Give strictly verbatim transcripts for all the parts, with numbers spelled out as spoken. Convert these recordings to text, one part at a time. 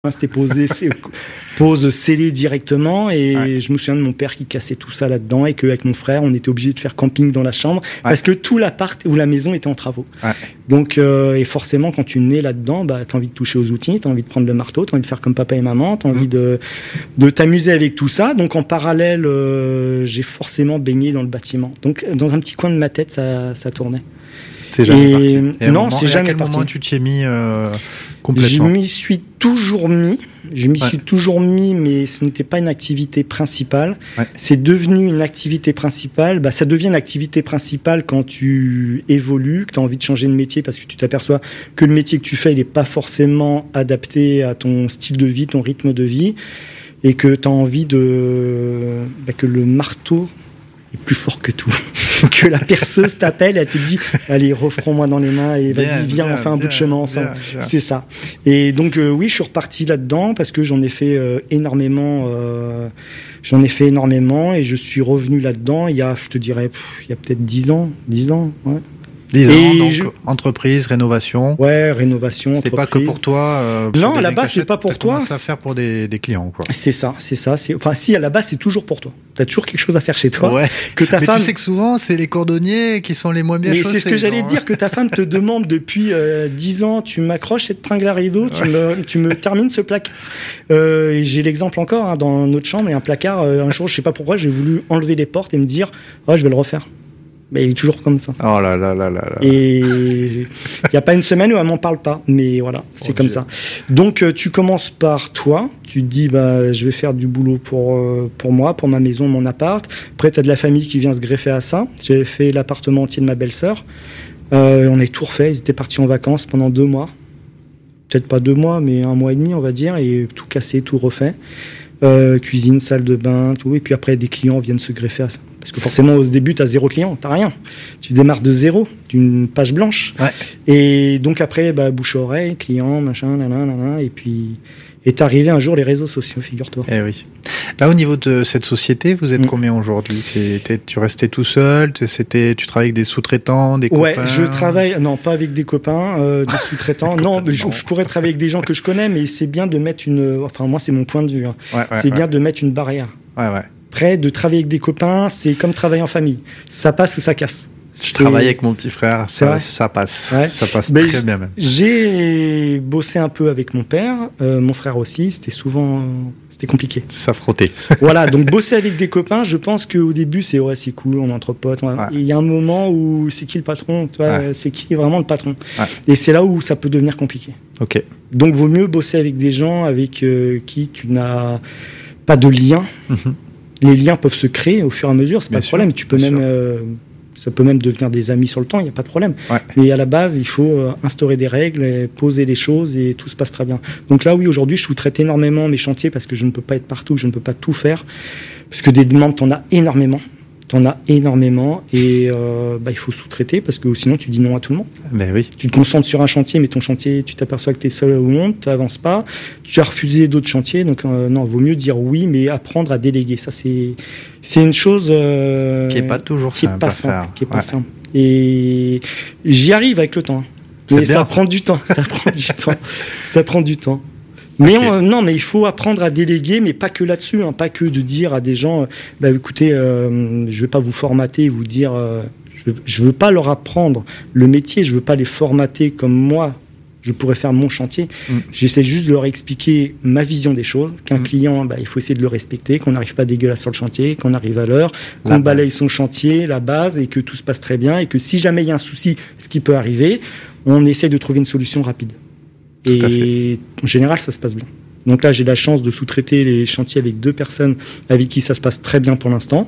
C'était posé, pose scellée directement et ouais. je me souviens de mon père qui cassait tout ça là-dedans et qu'avec mon frère on était obligé de faire camping dans la chambre ouais. parce que tout l'appart ou la maison était en travaux. Ouais. Donc euh, et forcément quand tu nais là-dedans, bah t'as envie de toucher aux outils, t'as envie de prendre le marteau, t'as envie de faire comme papa et maman, t'as envie mmh. de de t'amuser avec tout ça. Donc en parallèle, euh, j'ai forcément baigné dans le bâtiment. Donc dans un petit coin de ma tête, ça ça tournait. C'est jamais et parti. Et non, moment, c'est jamais à quel parti. moment tu t'y es mis euh, complètement ? Je m'y suis toujours mis. Je m'y ouais. suis toujours mis, mais ce n'était pas une activité principale. Ouais. C'est devenu une activité principale. Bah, ça devient une activité principale quand tu évolues, que tu as envie de changer de métier parce que tu t'aperçois que le métier que tu fais, il n'est pas forcément adapté à ton style de vie, ton rythme de vie, et que tu as envie de bah, que le marteau est plus fort que tout. Que la perceuse t'appelle, elle te dit allez, reprends-moi dans les mains et vas-y, bien, viens, bien, on fait un bien, bout de chemin ensemble. Bien, bien. C'est ça. Et donc euh, oui, je suis reparti là-dedans parce que j'en ai fait euh, énormément. Euh, j'en ai fait énormément et je suis revenu là-dedans. Il y a, je te dirais, pff, il y a peut-être dix ans, dix ans, ouais. dix ans, et donc je... entreprise, rénovation. Ouais, rénovation, C'était entreprise. pas que pour toi. Euh, non, à la base, c'est pas pour toi. Ça à faire pour des, des clients, quoi. C'est ça, c'est ça. C'est... Enfin, si, à la base, c'est toujours pour toi. T'as toujours quelque chose à faire chez toi. Ouais. Que ta mais femme... tu sais que souvent, c'est les cordonniers qui sont les moins bien mais chaussés. C'est ce que j'allais genre. dire, que ta femme te demande depuis euh, dix ans, tu m'accroches cette tringle à rideau, tu, ouais. me, tu me termines ce placard. Euh, et j'ai l'exemple encore, hein, dans notre chambre, il y a un placard. Euh, un jour, je sais pas pourquoi, j'ai voulu enlever les portes et me dire, oh, je vais le refaire. Mais il est toujours comme ça. Oh là là là là là. Et il n'y a pas une semaine où elle m'en parle pas. Mais voilà, c'est okay. comme ça. Donc, euh, tu commences par toi. Tu te dis, bah, je vais faire du boulot pour, euh, pour moi, pour ma maison, mon appart. Après, tu as de la famille qui vient se greffer à ça. J'avais fait l'appartement entier de ma belle-sœur. Euh, on a tout refait. Ils étaient partis en vacances pendant deux mois. Peut-être pas deux mois, mais un mois et demi, on va dire. Et tout cassé, tout refait. Euh, cuisine, salle de bain, tout. Et puis après, des clients viennent se greffer à ça. Parce que forcément, au début, tu as zéro client, tu n'as rien. Tu démarres de zéro, d'une page blanche. Ouais. Et donc après, bah, bouche-oreille, client, machin, nanana, et puis est arrivé un jour les réseaux sociaux, figure-toi. Eh oui. Là, au niveau de cette société, vous êtes mmh. combien aujourd'hui ? C'était, tu restais tout seul ? C'était, tu travailles avec des sous-traitants, des copains ? Ouais, je travaille, non, pas avec des copains, euh, des sous-traitants. non, mais je, je pourrais travailler avec des gens que je connais, mais c'est bien de mettre une. Enfin, moi, c'est mon point de vue. Hein. Ouais, ouais, c'est ouais. bien de mettre une barrière. Ouais, ouais. Après, de travailler avec des copains, c'est comme travailler en famille. Ça passe ou ça casse. Je c'est... travaille avec mon petit frère, ça, ça passe. Ouais. Ça passe ben, très bien même. J'ai bossé un peu avec mon père, euh, mon frère aussi, c'était souvent... C'était compliqué. Ça frottait. Voilà, donc bosser avec des copains, je pense qu'au début, c'est ouais, c'est cool, on est entre potes. Ouais. Il y a un moment où c'est qui le patron, tu vois, ouais. C'est qui vraiment le patron. Ouais. Et c'est là où ça peut devenir compliqué. Ok. Donc, vaut mieux bosser avec des gens avec euh, qui tu n'as pas de lien. Mm-hmm. Les liens peuvent se créer au fur et à mesure, c'est bien pas de problème. Tu peux même, euh, ça peut même devenir des amis sur le temps, il n'y a pas de problème. Ouais. Mais à la base, il faut euh, instaurer des règles, et poser les choses et tout se passe très bien. Donc là, oui, aujourd'hui, je sous-traite énormément mes chantiers parce que je ne peux pas être partout, je ne peux pas tout faire. Parce que des demandes, t'en as énormément. T'en as énormément et euh, bah, il faut sous-traiter parce que sinon tu dis non à tout le monde. Ben oui. Tu te concentres sur un chantier, mais ton chantier, tu t'aperçois que tu es seul au monde, tu n'avances pas. Tu as refusé d'autres chantiers, donc euh, non, il vaut mieux dire oui, mais apprendre à déléguer. Ça, c'est, c'est une chose euh, qui n'est pas toujours qui simple. Est pas simple faire. Qui est pas ouais. simple. Et j'y arrive avec le temps. C'est mais bien. ça prend du temps. Ça prend du temps. Ça prend du temps. Mais okay. on, non, mais il faut apprendre à déléguer, mais pas que là-dessus, hein, pas que de dire à des gens, bah, écoutez, euh, je vais pas vous formater, vous dire, euh, je, veux, je veux pas leur apprendre le métier, je veux pas les formater comme moi, je pourrais faire mon chantier. Mm. J'essaie juste de leur expliquer ma vision des choses, qu'un mm. client, bah, il faut essayer de le respecter, qu'on n'arrive pas dégueulasse sur le chantier, qu'on arrive à l'heure, qu'on balaye son chantier, la base, et que tout se passe très bien, et que si jamais il y a un souci, ce qui peut arriver, on essaie de trouver une solution rapide. Tout et en général, ça se passe bien. Donc là, j'ai la chance de sous-traiter les chantiers avec deux personnes avec qui ça se passe très bien pour l'instant.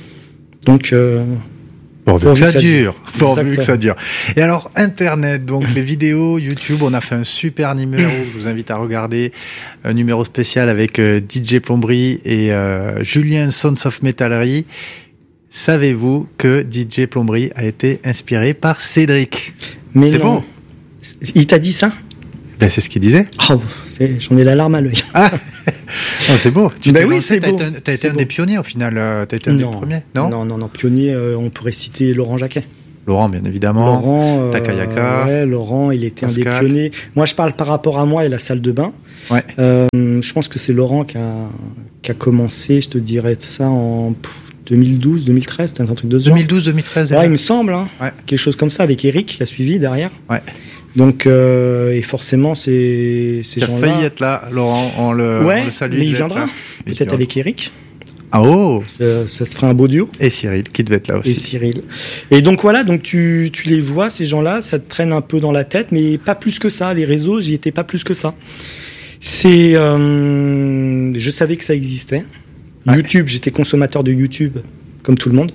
Donc, euh, pourvu que, que ça dure. Pourvu que ça dure. Et alors, Internet, donc les vidéos, YouTube, on a fait un super numéro. Je vous invite à regarder un numéro spécial avec euh, D J Plomberie et euh, Julien Sons of Metallery. Savez-vous que D J Plomberie a été inspiré par Cédric ? Mais c'est non. bon. Il t'a dit ça ? Ben, c'est ce qu'il disait. Oh, c'est, j'en ai la larme à l'œil. Ah, oh, c'est beau. Tu ben t'es oui, lancé, c'est t'as beau. été un, t'as été c'est un beau. des pionniers au final. T'as été un non. des premiers, non ? Non, non, non. Pionnier, euh, on pourrait citer Laurent Jacquet. Laurent, bien évidemment. Laurent, euh, Takayaka. Ouais, Laurent, il était Pascal. Un des pionniers. Moi, je parle par rapport à moi et la salle de bain. Ouais. Euh, je pense que c'est Laurent qui a, qui a commencé, je te dirais ça, en deux mille douze, deux mille treize, c'était un truc de ce genre. deux mille douze, deux mille treize. Ouais, il me semble. Hein. Ouais. Quelque chose comme ça, avec Eric qui a suivi derrière. Ouais. Donc, euh, et forcément, c'est ces gens-là. Il a failli être là, Laurent, on le, ouais, on le salue. Mais il viendra, peut-être avec Eric. Ah oh ça, ça se fera un beau duo. Et Cyril, qui devait être là aussi. Et Cyril. Et donc voilà, donc tu, tu les vois, ces gens-là, ça te traîne un peu dans la tête, mais pas plus que ça. Les réseaux, j'y étais pas plus que ça. C'est, euh, je savais que ça existait. Ouais. YouTube, j'étais consommateur de YouTube, comme tout le monde.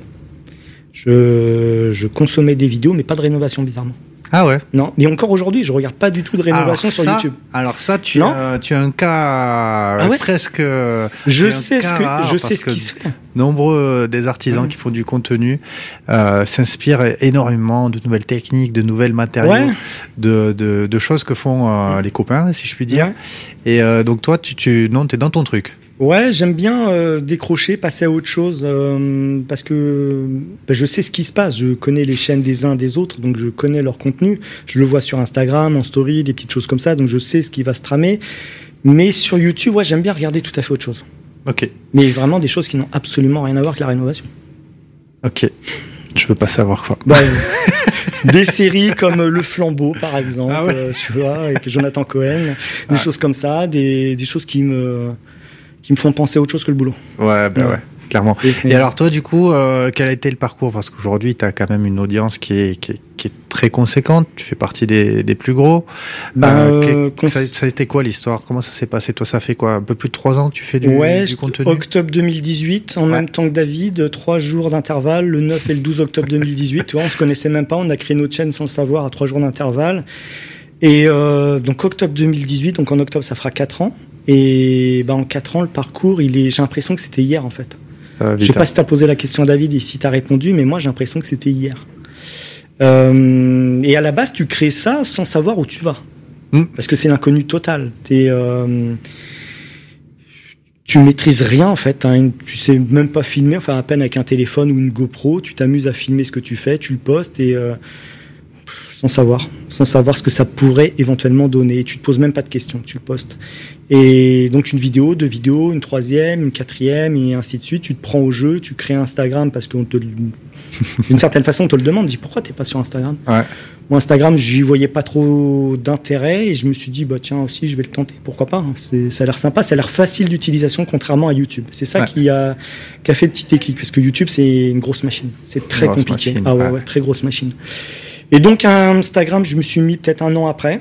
Je, je consommais des vidéos, mais pas de rénovation, bizarrement. Ah ouais. Non, mais encore aujourd'hui, je regarde pas du tout de rénovation ça, sur YouTube. Alors ça, tu, as, tu as un cas ah ouais presque. Je sais ce que je sais ce qui se fait. Nombreux des artisans mmh. qui font du contenu euh, s'inspirent énormément de nouvelles techniques, de nouvelles matériaux, ouais. de, de de choses que font euh, les copains, si je puis dire. Ouais. Et euh, donc toi, tu tu non, t'es dans ton truc. Ouais, j'aime bien euh, décrocher, passer à autre chose, euh, parce que bah, je sais ce qui se passe. Je connais les chaînes des uns des autres, donc je connais leur contenu. Je le vois sur Instagram, en story, des petites choses comme ça, donc je sais ce qui va se tramer. Mais sur YouTube, ouais, j'aime bien regarder tout à fait autre chose. Ok. Mais vraiment des choses qui n'ont absolument rien à voir avec la rénovation. Ok. Je veux pas savoir quoi. Bah, des séries comme Le Flambeau, par exemple, ah ouais. euh, tu vois, avec Jonathan Cohen, des ah. choses comme ça, des, des choses qui me... qui me font penser à autre chose que le boulot. Ouais, bah ouais, ouais clairement. Et, et alors toi, du coup, euh, quel a été le parcours ? Parce qu'aujourd'hui, tu as quand même une audience qui est, qui est, qui est très conséquente. Tu fais partie des, des plus gros. Bah, euh, cons... ça, ça a été quoi l'histoire ? Comment ça s'est passé ? Toi, ça fait quoi ? Un peu plus de trois ans que tu fais du, ouais, du contenu ? Octobre deux mille dix-huit, en ouais. même temps que David, trois jours d'intervalle, le neuf et le douze octobre deux mille dix-huit. Tu vois, on se connaissait même pas. On a créé notre chaîne sans le savoir à trois jours d'intervalle. Et euh, donc octobre deux mille dix-huit, donc en octobre, ça fera quatre ans. Et bah, en quatre ans, le parcours, il est, j'ai l'impression que c'était hier en fait. Je ne sais pas si tu as posé la question à David et si tu as répondu, mais moi j'ai l'impression que c'était hier. Euh, et à la base, tu crées ça sans savoir où tu vas. Mmh. Parce que c'est l'inconnu total. T'es, euh, tu maîtrises rien en fait. Hein, tu sais même pas filmer, enfin à peine avec un téléphone ou une GoPro. Tu t'amuses à filmer ce que tu fais, tu le postes et... Euh, sans savoir, sans savoir ce que ça pourrait éventuellement donner. Tu te poses même pas de questions, tu le postes. Et donc une vidéo, deux vidéos, une troisième, une quatrième, et ainsi de suite. Tu te prends au jeu, tu crées Instagram parce qu'on te, d'une certaine façon, on te le demande. On dit pourquoi t'es pas sur Instagram ? Ouais. Moi, Instagram, j'y voyais pas trop d'intérêt et je me suis dit bah tiens aussi, je vais le tenter. Pourquoi pas ? C'est, ça a l'air sympa, ça a l'air facile d'utilisation contrairement à YouTube. C'est ça ouais. qui a qui a fait le petit déclic parce que YouTube c'est une grosse machine, c'est très grosse compliqué. Machine, ah ouais, ouais, ouais, très grosse machine. Et donc, Instagram, je me suis mis peut-être un an après.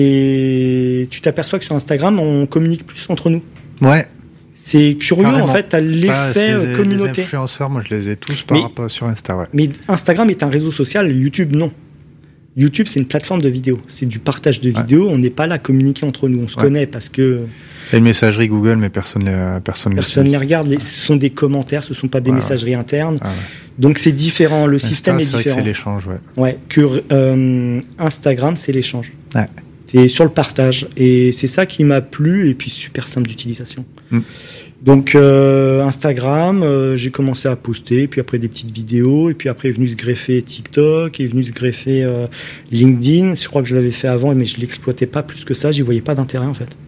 Et tu t'aperçois que sur Instagram, on communique plus entre nous. Ouais. C'est curieux, Carrément. En fait, t'as l'effet ça, communauté. Les influenceurs, moi, je les ai tous par mais, rapport sur Insta, ouais. Mais Instagram est un réseau social, YouTube, non. YouTube, c'est une plateforme de vidéos. C'est du partage de vidéos. Ouais. On n'est pas là à communiquer entre nous. On se ouais. connaît parce que... Il y a une messagerie Google, mais personne ne personne personne les regarde. Les, ce sont des commentaires, ce ne sont pas des ouais, messageries ouais. internes. Ah ouais. Donc c'est différent. Le Insta, système est, c'est différent. C'est l'échange, ouais. Ouais. Que euh, Instagram, c'est l'échange. Ouais. C'est sur le partage. Et c'est ça qui m'a plu. Et puis super simple d'utilisation. Mm. Donc euh, Instagram, euh, j'ai commencé à poster, puis après des petites vidéos, et puis après est venu se greffer TikTok, est venu se greffer euh, LinkedIn. Je crois que je l'avais fait avant, mais je l'exploitais pas plus que ça. J'y voyais pas d'intérêt en fait.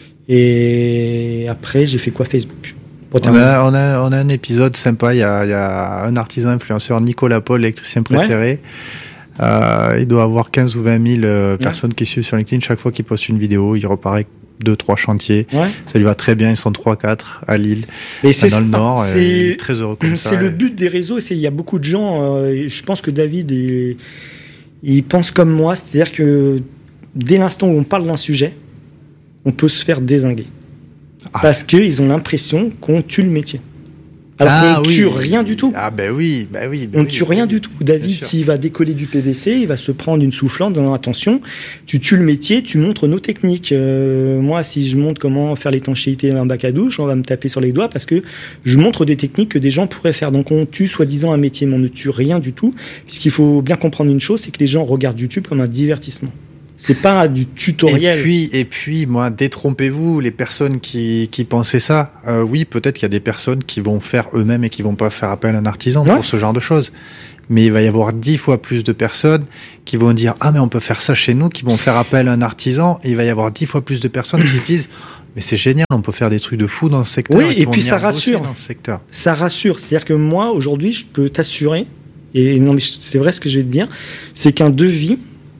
Et après, j'ai fait quoi ? Facebook. On a, on, a, on a un épisode sympa, il y a, il y a un artisan influenceur, Nicolas Paul, l'électricien préféré. Ouais. Euh, il doit avoir quinze ou vingt mille euh, personnes ouais. qui suivent sur LinkedIn. Chaque fois qu'il poste une vidéo, il repart avec deux, trois chantiers. Ouais. Ça lui va très bien, ils sont trois, quatre à Lille, et c'est dans ça, le Nord. C'est, il est très heureux comme ça. C'est le but des réseaux. C'est, il y a beaucoup de gens, euh, je pense que David, est, il pense comme moi, c'est-à-dire que dès l'instant où on parle d'un sujet, on peut se faire dézinguer. Ah. Parce qu'ils ont l'impression qu'on tue le métier. Alors ah, qu'on ne oui. tue rien du tout. Ah ben oui, ben oui. Ben on ne oui, tue rien du tout. David, s'il va décoller du P V C, il va se prendre une soufflante dans attention. Tu tues le métier, tu montres nos techniques. Euh, moi, si je montre comment faire l'étanchéité d'un bac à douche, on va me taper sur les doigts parce que je montre des techniques que des gens pourraient faire. Donc on tue soi-disant un métier, mais on ne tue rien du tout. Puisqu'il faut bien comprendre une chose, c'est que les gens regardent YouTube comme un divertissement. C'est pas du tutoriel. Et puis, et puis, moi, détrompez-vous, les personnes qui, qui pensaient ça. Euh, oui, peut-être qu'il y a des personnes qui vont faire eux-mêmes et qui vont pas faire appel à un artisan ouais. pour ce genre de choses. mais il va y avoir dix fois plus de personnes qui vont dire « Ah, mais on peut faire ça chez nous », qui vont faire appel à un artisan, et il va y avoir dix fois plus de personnes qui se disent « Mais c'est génial, on peut faire des trucs de fou dans ce secteur. » Oui, et, et puis ça rassure. Dans ce secteur. Ça rassure. C'est-à-dire que moi, aujourd'hui, je peux t'assurer, et non, mais c'est vrai ce que je vais te dire, c'est qu'un devis,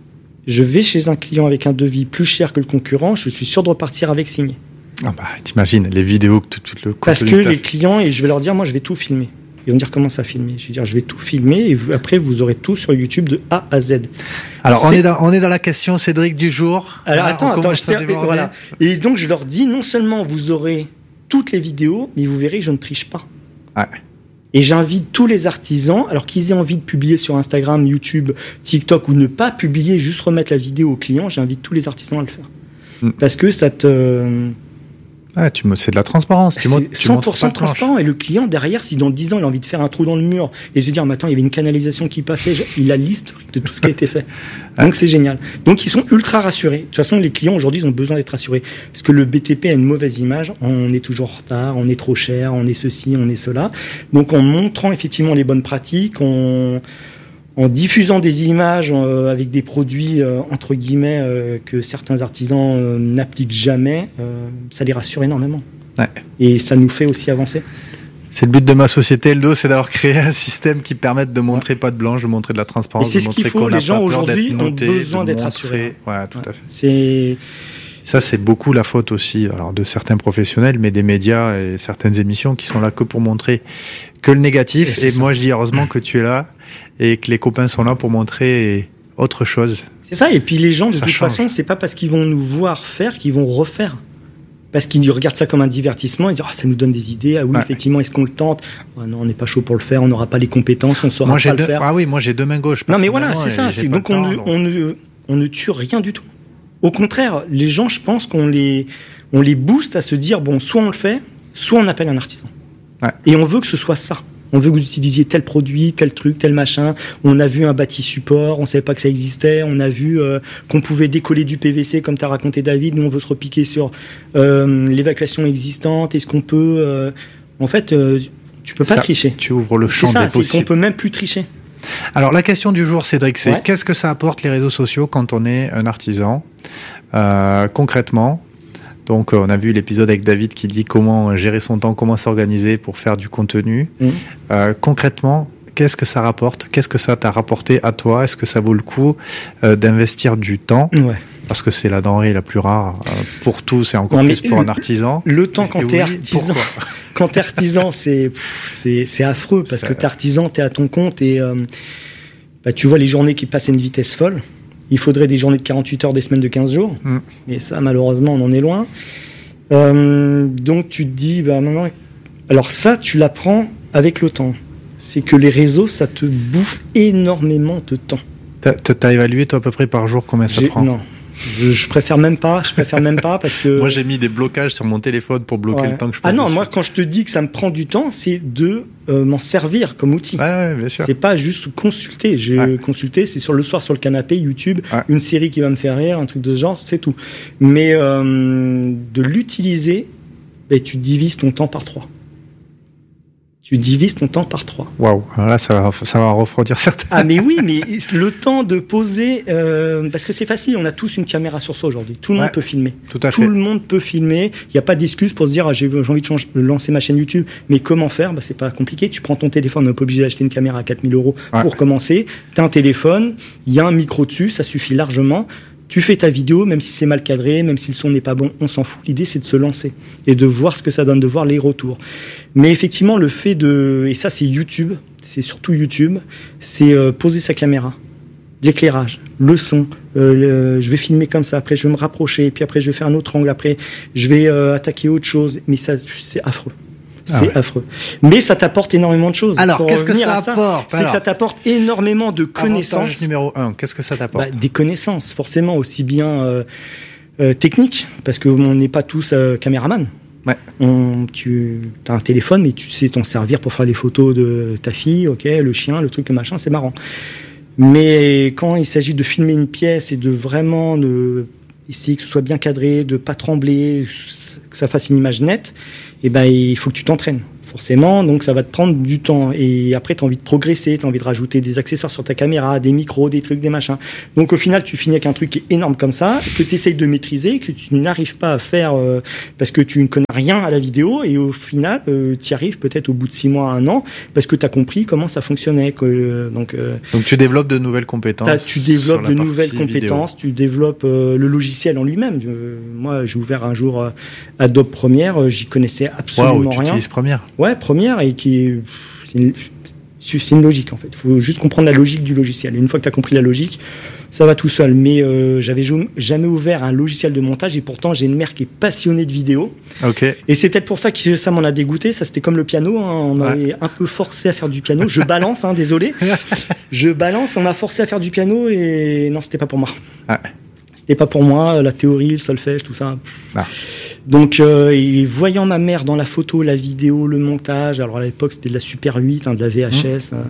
je vais chez un client avec un devis plus cher que le concurrent, je suis sûr de repartir avec signé. Ah bah, t'imagines les vidéos que tout, tout le Parce que les clients, et je vais leur dire, moi, je vais tout filmer. Ils vont me dire comment ça filmer. Je vais dire, je vais tout filmer et vous, après, vous aurez tout sur YouTube de A à Z. Alors, on est, dans, on est dans la question, Cédric, du jour. Alors, ah, attends, attends. Je et, voilà. Et donc, je leur dis, non seulement vous aurez toutes les vidéos, mais vous verrez que je ne triche pas. Ouais. Et j'invite tous les artisans, alors qu'ils aient envie de publier sur Instagram, YouTube, TikTok, ou ne pas publier, juste remettre la vidéo au client, j'invite tous les artisans à le faire. Mm. Parce que ça te... Ah, tu me, c'est de la transparence. Tu c'est cent pour cent transparent. Et le client, derrière, si dans dix ans, il a envie de faire un trou dans le mur et se dire, mais attends, il y avait une canalisation qui passait, il a liste de tout ce qui a été fait. Donc, c'est génial. Donc, ils sont ultra rassurés. De toute façon, les clients, aujourd'hui, ils ont besoin d'être rassurés. Parce que le B T P a une mauvaise image. On est toujours en retard, on est trop cher, on est ceci, on est cela. Donc, en montrant effectivement les bonnes pratiques, on... en diffusant des images euh, avec des produits, euh, entre guillemets, euh, que certains artisans euh, n'appliquent jamais, euh, ça les rassure énormément. Ouais. Et ça nous fait aussi avancer. C'est le but de ma société, Eldo, c'est d'avoir créé un système qui permette de montrer ouais. pas de blanche, de montrer de la transparence, et c'est de ce montrer qu'il faut. qu'on Les n'a gens pas peur aujourd'hui d'être noté, ont besoin d'être montrer... rassurés. Ouais, tout ouais. à fait. C'est... Ça, c'est beaucoup la faute aussi, alors de certains professionnels, mais des médias et certaines émissions qui sont là que pour montrer que le négatif. Et, et moi, je dis heureusement que tu es là et que les copains sont là pour montrer autre chose. C'est ça. Et puis les gens, de ça toute change. façon, c'est pas parce qu'ils vont nous voir faire qu'ils vont refaire. Parce qu'ils regardent ça comme un divertissement, ils disent ah, ça nous donne des idées, ah oui, ouais. effectivement, est-ce qu'on le tente? Ah non, on n'est pas chaud pour le faire, on n'aura pas les compétences, on ne saura moi, pas deux... le faire. Ah oui, moi j'ai deux mains gauches. Non mais voilà, c'est ça. C'est... Donc, on, ne, on, ne, on ne tue rien du tout. Au contraire, les gens, je pense qu'on les, on les booste à se dire bon, soit on le fait, soit on appelle un artisan. Ouais. Et on veut que ce soit ça. On veut que vous utilisiez tel produit, tel truc, tel machin. On a vu un bâti support, on ne savait pas que ça existait. On a vu euh, qu'on pouvait décoller du P V C, comme tu as raconté, David. Nous, on veut se repiquer sur euh, l'évacuation existante. Est-ce qu'on peut... Euh... En fait, euh, tu peux pas ça, tricher. Tu ouvres le champ c'est ça, des possibles. C'est qu'on peut même plus tricher. Alors, la question du jour, Cédric, c'est ouais. qu'est-ce que ça apporte les réseaux sociaux quand on est un artisan euh, concrètement? Donc, on a vu l'épisode avec David qui dit comment gérer son temps, comment s'organiser pour faire du contenu. Mmh. Euh, concrètement, qu'est-ce que ça rapporte? Qu'est-ce que ça t'a rapporté à toi? Est-ce que ça vaut le coup euh, d'investir du temps? Ouais. Parce que c'est la denrée la plus rare euh, pour tous et encore non, plus pour le, un artisan. Le temps quand t'es oui, artisan, quand t'es artisan, c'est, c'est, c'est affreux parce c'est... que t'es artisan, t'es à ton compte et euh, bah, tu vois les journées qui passent à une vitesse folle. Il faudrait des journées de quarante-huit heures, des semaines de quinze jours. Mm. Et ça, malheureusement, on en est loin. Euh, donc, tu te dis, bah, maintenant... Alors ça, tu l'apprends avec le temps. C'est que les réseaux, ça te bouffe énormément de temps. T'as, t'as évalué, toi, à peu près par jour, combien ça J'ai, prend? Non. Je, je préfère même pas. Je préfère même pas parce que. Moi, j'ai mis des blocages sur mon téléphone pour bloquer ouais. le temps que je passe. Ah non, dessus. moi, quand je te dis que ça me prend du temps, c'est de euh, m'en servir comme outil. Ouais, ouais, bien sûr. C'est pas juste consulter. J'ai ouais. consulté, c'est sur le soir sur le canapé, YouTube, ouais. une série qui va me faire rire, un truc de ce genre, c'est tout. Mais euh, de l'utiliser, ben, tu divises ton temps par trois. Tu divises ton temps par trois. Waouh, là ça va, ça va refroidir certains. Ah mais oui, mais le temps de poser, euh, parce que c'est facile, on a tous une caméra sur soi aujourd'hui. Tout le ouais, monde peut filmer. Tout à tout fait. le monde peut filmer. Il n'y a pas d'excuse pour se dire ah, j'ai, j'ai envie de changer, lancer ma chaîne YouTube, mais comment faire? Bah c'est pas compliqué. Tu prends ton téléphone, on n'est pas obligé d'acheter une caméra à quatre mille euros ouais. pour commencer. T'as un téléphone, il y a un micro dessus, ça suffit largement. Tu fais ta vidéo, même si c'est mal cadré, même si le son n'est pas bon, on s'en fout. L'idée, c'est de se lancer et de voir ce que ça donne, de voir les retours. Mais effectivement, le fait de... Et ça, c'est YouTube, c'est surtout YouTube, c'est euh, poser sa caméra, l'éclairage, le son. Euh, le... Je vais filmer comme ça, après je vais me rapprocher, puis après je vais faire un autre angle, après je vais euh, attaquer autre chose. Mais ça, c'est affreux. Ah c'est ouais. affreux. Mais ça t'apporte énormément de choses. Alors, qu'est-ce que ça, ça apporte? C'est Alors, que ça t'apporte énormément de connaissances. Avantage numéro un, qu'est-ce que ça t'apporte? Bah, des connaissances, forcément, aussi bien euh, euh, techniques, parce qu'on n'est pas tous euh, caméraman. Ouais. On, tu as un téléphone, mais tu sais t'en servir pour faire des photos de ta fille, ok, le chien, le truc, le machin, c'est marrant. Mais quand il s'agit de filmer une pièce et de vraiment de essayer que ce soit bien cadré, de pas trembler, que ça fasse une image nette, eh ben, il faut que tu t'entraînes. Il forcément, donc ça va te prendre du temps. Et après, tu as envie de progresser, tu as envie de rajouter des accessoires sur ta caméra, des micros, des trucs, des machins. Donc au final, tu finis avec un truc qui est énorme comme ça, que tu essayes de maîtriser, que tu n'arrives pas à faire euh, parce que tu ne connais rien à la vidéo, et au final, euh, tu y arrives peut-être au bout de six mois, un an, parce que tu as compris comment ça fonctionnait. Que, euh, donc, euh, donc tu développes de nouvelles compétences. Tu développes de nouvelles compétences, vidéo. Tu développes euh, le logiciel en lui-même. Euh, moi, j'ai ouvert un jour euh, Adobe Premiere, euh, j'y connaissais absolument wow, tu rien. Tu utilises Premiere ? Ouais, Premiere, et qui est, c'est une, c'est une logique en fait. Il faut juste comprendre la logique du logiciel. Et une fois que tu as compris la logique, ça va tout seul. Mais euh, j'avais jamais ouvert un logiciel de montage, et pourtant j'ai une mère qui est passionnée de vidéo. Okay. Et c'est peut-être pour ça que ça m'en a dégoûté. Ça, c'était comme le piano. Hein. On m'avait ouais. un peu forcé à faire du piano. Je balance, hein, désolé. Je balance. On m'a forcé à faire du piano, et non, c'était pas pour moi. Ouais. C'était pas pour moi. La théorie, le solfège, tout ça. Ah. Donc, euh, et voyant ma mère dans la photo, la vidéo, le montage. Alors à l'époque, c'était de la Super huit, hein, de la V H S. Mmh.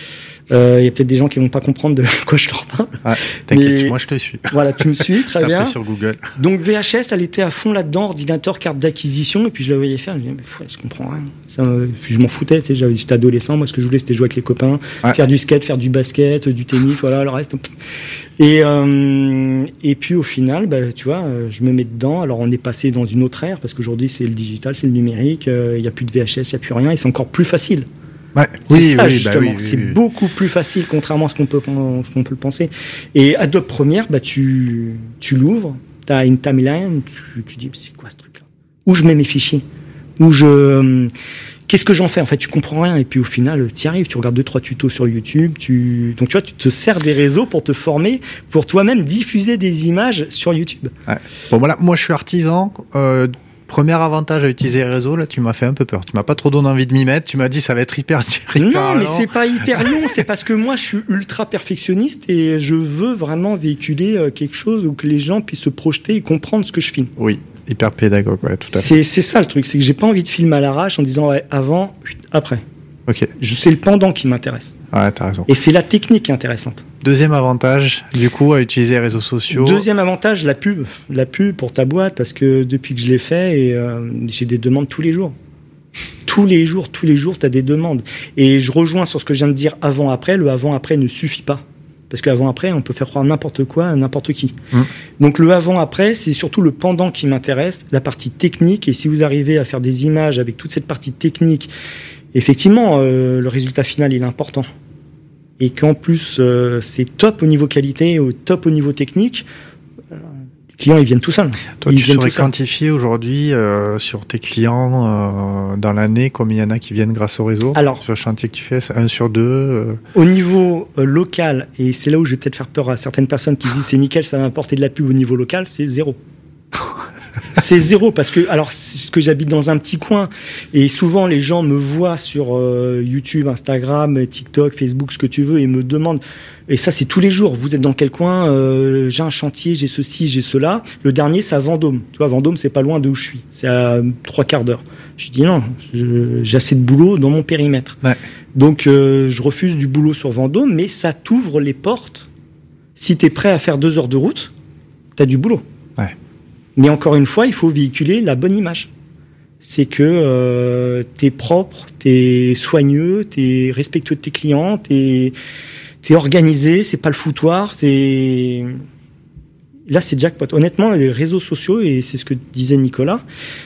Il euh, y a peut-être des gens qui vont pas comprendre de quoi je leur parle. Ouais, t'inquiète, moi je te suis. Voilà, tu me suis, très bien. Sur Google. Donc V H S, elle était à fond là-dedans, ordinateur, carte d'acquisition, et puis je la voyais faire, je me disais, mais ouais, je comprends rien. Ça, euh, puis je m'en foutais, tu sais, j'avais, j'étais adolescent, moi ce que je voulais c'était jouer avec les copains, ouais. faire du skate, faire du basket, du tennis, voilà, le reste. Et, euh, et puis au final, bah, tu vois, je me mets dedans. Alors on est passé dans une autre ère, parce qu'aujourd'hui c'est le digital, c'est le numérique, il euh, n'y a plus de V H S, il n'y a plus rien, et c'est encore plus facile. Ouais. C'est oui, ça oui, justement, bah oui, oui, c'est oui. beaucoup plus facile contrairement à ce qu'on peut, ce qu'on peut le penser. Et Adobe Premiere, bah, tu, tu l'ouvres, tu as une timeline, tu, tu dis c'est quoi ce truc-là ? Où je mets mes fichiers ? Où je, euh, qu'est-ce que j'en fais ? En fait, tu comprends rien, et puis au final, tu y arrives, tu regardes deux trois tutos sur YouTube, tu... donc tu vois, tu te sers des réseaux pour te former, pour toi-même diffuser des images sur YouTube. Ouais. Bon voilà, moi je suis artisan. Euh... Premier avantage à utiliser les réseaux, là, tu m'as fait un peu peur. Tu m'as pas trop donné envie de m'y mettre. Tu m'as dit ça va être hyper, hyper Non, mais c'est pas hyper long. C'est parce que moi, je suis ultra perfectionniste, et je veux vraiment véhiculer quelque chose où que les gens puissent se projeter et comprendre ce que je filme. Oui, hyper pédagogue, ouais, tout à fait. C'est, c'est ça le truc, c'est que j'ai pas envie de filmer à l'arrache en disant ouais, avant, après. Ok. Je, c'est le pendant qui m'intéresse. Ouais, t'as raison. Et c'est la technique qui est intéressante. Deuxième avantage, du coup, à utiliser les réseaux sociaux. Deuxième avantage, la pub. La pub pour ta boîte, parce que depuis que je l'ai fait, et, euh, j'ai des demandes tous les jours. Tous les jours, tous les jours, tu as des demandes. Et je rejoins sur ce que je viens de dire avant-après. Le avant-après ne suffit pas. Parce qu'avant-après, on peut faire croire n'importe quoi à n'importe qui. Mmh. Donc le avant-après, c'est surtout le pendant qui m'intéresse, la partie technique. Et si vous arrivez à faire des images avec toute cette partie technique, effectivement, euh, le résultat final, il est important. Et qu'en plus, euh, c'est top au niveau qualité, au top au niveau technique, euh, les clients, ils viennent tout seuls. Toi, ils tu saurais quantifier aujourd'hui euh, sur tes clients euh, dans l'année, combien il y en a qui viennent grâce au réseau ? Alors, sur le chantier que tu fais, c'est un sur deux euh... Au niveau euh, local, et c'est là où je vais peut-être faire peur à certaines personnes qui disent c'est nickel, ça va apporter de la pub au niveau local, c'est zéro. C'est zéro, parce que alors c'est ce que j'habite dans un petit coin, et souvent les gens me voient sur euh, YouTube, Instagram, TikTok, Facebook, ce que tu veux, et me demandent, et ça c'est tous les jours, vous êtes dans quel coin, euh, j'ai un chantier, j'ai ceci, j'ai cela. Le dernier c'est à Vendôme, tu vois, Vendôme c'est pas loin de où je suis, c'est à trois quarts d'heure. Je dis non, je, j'ai assez de boulot dans mon périmètre. Ouais. Donc euh, je refuse du boulot sur Vendôme, mais ça t'ouvre les portes. Si t'es prêt à faire deux heures de route, t'as du boulot. Ouais. Mais encore une fois, il faut véhiculer la bonne image. C'est que euh, t'es propre, t'es soigneux, t'es respectueux de tes clients, t'es, t'es organisé, c'est pas le foutoir, t'es... Là, c'est jackpot. Honnêtement, les réseaux sociaux, et c'est ce que disait Nicolas,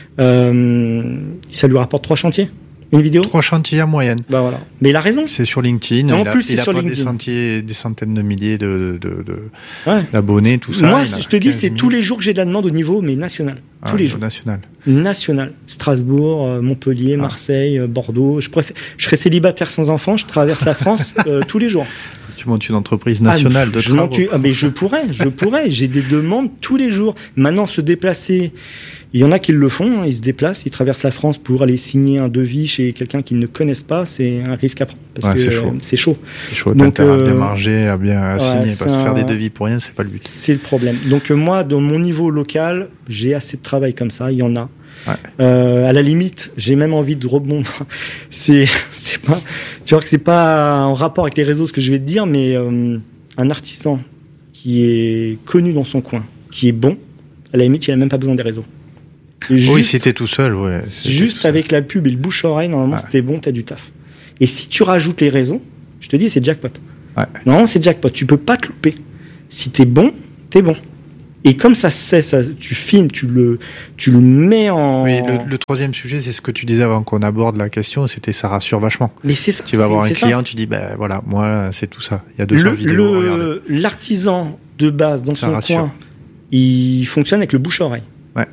euh, ça lui rapporte trois chantiers. Une vidéo ? Trois chantiers en moyenne. Bah voilà. Mais il a raison. C'est sur LinkedIn. En il plus, a, c'est il a sur pas LinkedIn. Des, centiers, des centaines de milliers de, de, de, ouais. d'abonnés, tout ça. Moi, je te dis, c'est tous les jours que j'ai de la demande au niveau, mais national. Ah, tous les jours. National. National. Strasbourg, Montpellier, ah. Marseille, Bordeaux. Je préfère. Je serais célibataire sans enfant. Je traverse la France euh, tous les jours. Tu montes une entreprise nationale ah, de travaux. Tu... Ah, mais je pourrais, je pourrais. J'ai des demandes tous les jours. Maintenant, se déplacer. Il y en a qui le font, ils se déplacent, ils traversent la France pour aller signer un devis chez quelqu'un qu'ils ne connaissent pas, c'est un risque à prendre. Parce ouais, que c'est chaud. C'est chaud. C'est chaud. Donc, euh, à bien marger, à bien ouais, signer, parce que un... faire des devis pour rien, c'est pas le but. C'est le problème. Donc moi, dans mon niveau local, j'ai assez de travail comme ça, il y en a. Ouais. Euh, à la limite, j'ai même envie de rebondir. c'est, c'est pas, tu vois que c'est pas en rapport avec les réseaux ce que je vais te dire, mais euh, un artisan qui est connu dans son coin, qui est bon, à la limite, il n'a même pas besoin des réseaux. Juste, oui, si t'es tout seul, ouais. Juste seul. Avec la pub et le bouche-oreille, normalement, ouais. C'était bon, t'as du taf. Et si tu rajoutes les réseaux, je te dis, c'est jackpot. Ouais. Non, c'est jackpot. Tu peux pas te louper. Si t'es bon, t'es bon. Et comme ça se sait, ça, tu filmes, tu le, tu le mets en... Oui, le, le troisième sujet, c'est ce que tu disais avant qu'on aborde la question, c'était ça rassure vachement. Mais c'est ça. Tu vas voir un client, ça. Tu dis, ben voilà, moi, c'est tout ça. Il y a deux cents le, vidéos, le, l'artisan de base, dans ça son rassure. coin, il fonctionne avec le bouche-oreille. Ouais.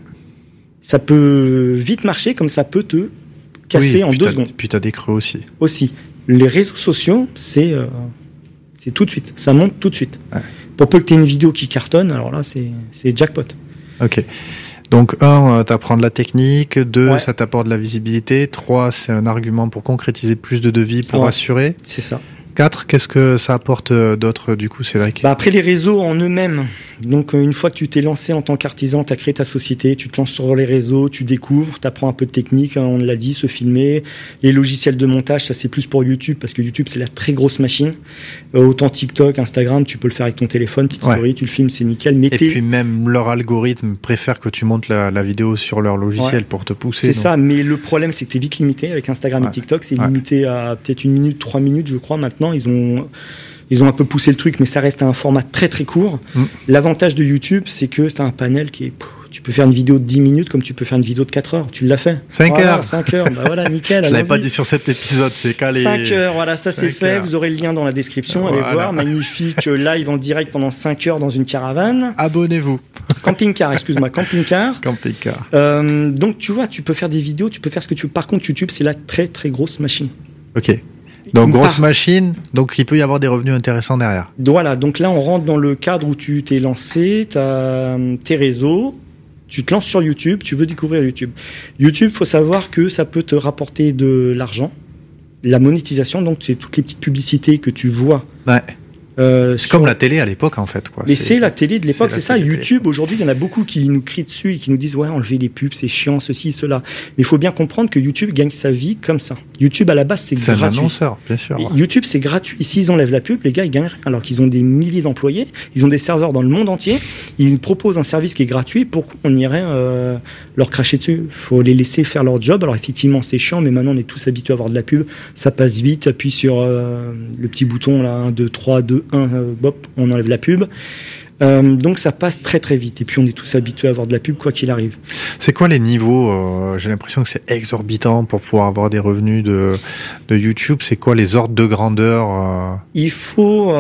Ça peut vite marcher, comme ça peut te casser oui, en deux secondes. Puis tu as des creux aussi. Aussi. Les réseaux sociaux, c'est, euh, c'est tout de suite. Ça monte tout de suite. Ouais. Pour peu que tu aies une vidéo qui cartonne, alors là, c'est, c'est jackpot. Ok. Donc, un, t'apprends de la technique. Deux, ouais. Ça t'apporte de la visibilité. Trois, c'est un argument pour concrétiser plus de devis, pour ouais. assurer. C'est ça. Quatre, qu'est-ce que ça apporte d'autre, du coup, Cédric ? Bah après, les réseaux en eux-mêmes. Donc, une fois que tu t'es lancé en tant qu'artisan, tu as créé ta société, tu te lances sur les réseaux, tu découvres, tu apprends un peu de technique, hein, on l'a dit, se filmer. Les logiciels de montage, ça c'est plus pour YouTube, parce que YouTube, c'est la très grosse machine. Euh, autant TikTok, Instagram, tu peux le faire avec ton téléphone, petite ouais. story, tu le filmes, c'est nickel. Mais Et puis même, leur algorithme préfère que tu montes la, la vidéo sur leur logiciel ouais. pour te pousser. C'est donc. ça, mais le problème, c'est que tu es vite limité avec Instagram ouais. et TikTok. C'est ouais. limité à peut-être une minute, trois minutes, je crois, maintenant. Ils ont... Ils ont un peu poussé le truc, mais ça reste un format très très court. Mmh. L'avantage de YouTube, c'est que tu as un panel qui est... Pff, tu peux faire une vidéo de dix minutes comme tu peux faire une vidéo de quatre heures. Tu l'as fait. cinq voilà, heures. cinq heures, bah voilà, nickel. Je ne l'avais pas dit sur cet épisode, c'est calé. cinq heures, voilà, ça c'est fait. Heures. Vous aurez le lien dans la description. Voilà. Allez voir. Magnifique live en direct pendant cinq heures dans une caravane. Abonnez-vous. Camping-car, excuse-moi, camping-car. Camping-car. Euh, donc tu vois, tu peux faire des vidéos, tu peux faire ce que tu veux. Par contre, YouTube, c'est la très très grosse machine. Ok. Donc, grosse machine, donc il peut y avoir des revenus intéressants derrière. Voilà, donc là, on rentre dans le cadre où tu t'es lancé, tu as tes réseaux, tu te lances sur YouTube, tu veux découvrir YouTube. YouTube, il faut savoir que ça peut te rapporter de l'argent, la monétisation, donc c'est toutes les petites publicités que tu vois. Ouais. Euh, c'est sur... comme la télé à l'époque en fait quoi. Mais c'est, c'est la télé de l'époque, c'est, c'est ça. Télé. YouTube aujourd'hui, il y en a beaucoup qui nous crient dessus et qui nous disent ouais, enlevez les pubs, c'est chiant, ceci, cela. Mais il faut bien comprendre que YouTube gagne sa vie comme ça. YouTube à la base c'est, c'est gratuit. C'est un annonceur, bien sûr. Ouais. YouTube c'est gratuit. S'ils enlèvent la pub, les gars ils gagnent rien. Alors qu'ils ont des milliers d'employés, ils ont des serveurs dans le monde entier. Ils nous proposent un service qui est gratuit. Pourquoi on irait euh, leur cracher dessus ? Il faut les laisser faire leur job. Alors effectivement c'est chiant, mais maintenant on est tous habitués à avoir de la pub. Ça passe vite. Appuie sur euh, le petit bouton là, un, deux, trois, deux, un, euh, bop. On enlève la pub. Euh, donc ça passe très très vite. Et puis on est tous habitués à avoir de la pub quoi qu'il arrive. C'est quoi les niveaux ? euh, J'ai l'impression que c'est exorbitant pour pouvoir avoir des revenus de, de YouTube. C'est quoi les ordres de grandeur ? euh... Il faut,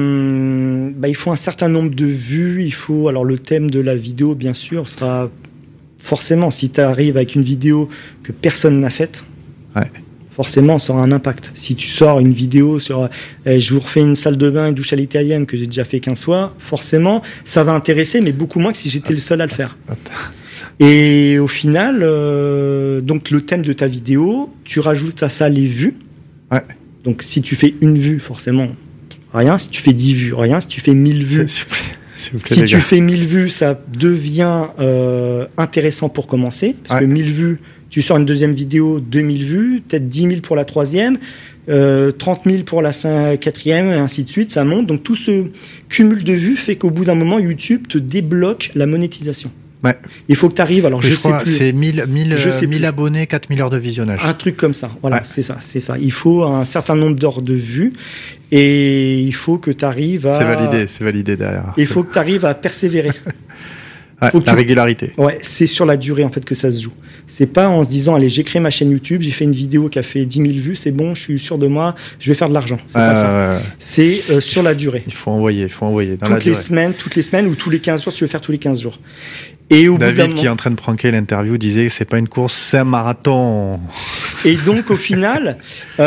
euh, bah, il faut un certain nombre de vues. Il faut, alors le thème de la vidéo bien sûr sera forcément si tu arrives avec une vidéo que personne n'a faite. Ouais. Forcément, ça aura un impact. Si tu sors une vidéo sur eh, je vous refais une salle de bain, une douche à l'italienne que j'ai déjà fait quinze fois, forcément, ça va intéresser, mais beaucoup moins que si j'étais le seul à le faire. Et au final, euh, donc le thème de ta vidéo, tu rajoutes à ça les vues. Ouais. Donc si tu fais une vue, forcément, rien. Si tu fais dix vues, rien. Si tu fais mille vues, s'il vous plaît, s'il vous plaît, si les tu gars. fais mille vues, ça devient euh, intéressant pour commencer. Parce ouais. que mille vues, tu sors une deuxième vidéo, deux mille vues, peut-être dix mille pour la troisième, euh, trente mille pour la cinq, quatrième, et ainsi de suite, ça monte. Donc tout ce cumul de vues fait qu'au bout d'un moment, YouTube te débloque la monétisation. Ouais. Il faut que tu arrives, alors je, je sais crois, plus. C'est mille, mille, je sais mille plus. abonnés, quatre mille heures de visionnage. Un truc comme ça, voilà, ouais. c'est ça, c'est ça. Il faut un certain nombre d'heures de vues et il faut que tu arrives à... C'est validé, c'est validé derrière. Il c'est... faut que tu arrives à persévérer. Ouais, la tu... régularité. Ouais, c'est sur la durée en fait que ça se joue. C'est pas en se disant allez, j'ai créé ma chaîne YouTube, j'ai fait une vidéo qui a fait dix mille vues, c'est bon, je suis sûr de moi, je vais faire de l'argent. C'est euh, pas ça. C'est euh, sur la durée. Il faut envoyer, il faut envoyer dans toutes la les durée. semaines, toutes les semaines ou tous les quinze jours, si tu veux faire tous les quinze jours. Et au David, bout d'un moment... qui est en train de pranker l'interview, disait c'est pas une course, c'est un marathon. Et donc au final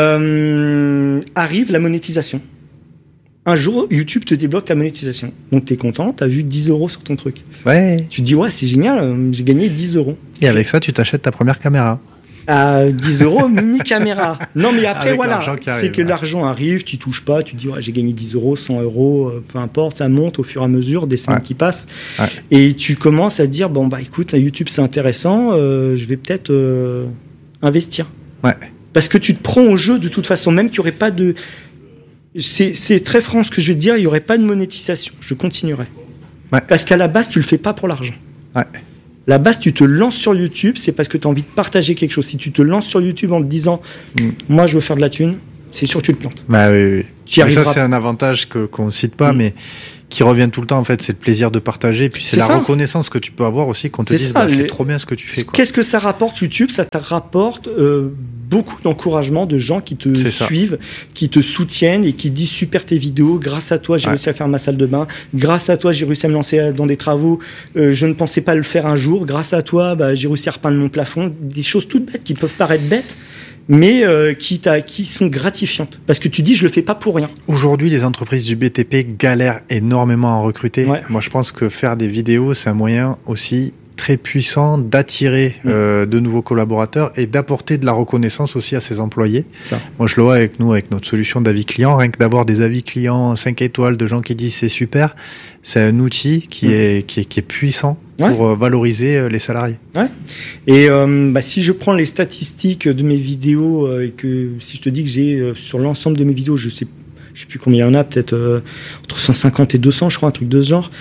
euh, arrive la monétisation. Un jour, YouTube te débloque ta monétisation. Donc, tu es content, tu as vu dix euros sur ton truc. Ouais. Tu te dis, ouais, c'est génial, j'ai gagné dix euros. Et avec ça, tu t'achètes ta première caméra. À dix euros, mini caméra. Non, mais après, avec voilà, c'est arrive, que ouais. l'argent arrive, tu touches pas, tu te dis, ouais, j'ai gagné dix euros, cent euros, euh, peu importe, ça monte au fur et à mesure des semaines ouais. qui passent. Ouais. Et tu commences à te dire, bon, bah écoute, YouTube, c'est intéressant, euh, je vais peut-être euh, investir. Ouais. Parce que tu te prends au jeu de toute façon, même qu'il n'y aurait pas de... C'est, c'est très franc ce que je vais te dire, il n'y aurait pas de monétisation, je continuerai. Ouais. Parce qu'à la base, tu le fais pas pour l'argent. Ouais. La base, tu te lances sur YouTube, c'est parce que tu as envie de partager quelque chose. Si tu te lances sur YouTube en te disant mm. moi je veux faire de la thune, c'est sûr que tu te plantes. Bah oui, oui. Tu ça c'est un avantage que qu'on ne cite pas, mm. mais qui revient tout le temps en fait, c'est le plaisir de partager, puis c'est, c'est la ça. reconnaissance que tu peux avoir aussi qu'on te c'est dise bah, c'est trop bien ce que tu fais. Quoi. Qu'est-ce que ça rapporte YouTube ? Ça te rapporte euh, beaucoup d'encouragement de gens qui te c'est suivent, ça. qui te soutiennent et qui disent super tes vidéos, grâce à toi j'ai ouais. réussi à faire ma salle de bain, grâce à toi j'ai réussi à me lancer dans des travaux, euh, je ne pensais pas le faire un jour, grâce à toi bah, j'ai réussi à repeindre mon plafond, des choses toutes bêtes qui peuvent paraître bêtes, mais euh, qui, qui sont gratifiantes. Parce que tu dis, je le fais pas pour rien. Aujourd'hui, les entreprises du B T P galèrent énormément à recruter. Ouais. Moi, je pense que faire des vidéos, c'est un moyen aussi très puissant d'attirer mmh. euh, de nouveaux collaborateurs et d'apporter de la reconnaissance aussi à ses employés. Ça. Moi, je le vois avec nous, avec notre solution d'avis client. Rien que d'avoir des avis clients cinq étoiles de gens qui disent c'est super, c'est un outil qui, mmh. est, qui, est, qui est puissant pour ouais. valoriser les salariés. Ouais. Et euh, bah, si je prends les statistiques de mes vidéos euh, et que si je te dis que j'ai euh, sur l'ensemble de mes vidéos, je sais, je sais plus combien il y en a, peut-être euh, entre cent cinquante et deux cents, je crois, un truc de ce genre.